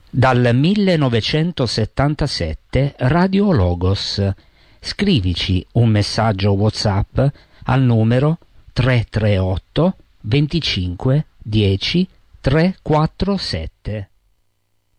Dal 1977 Radio Logos. Scrivici un messaggio WhatsApp al numero 338 25 10 347.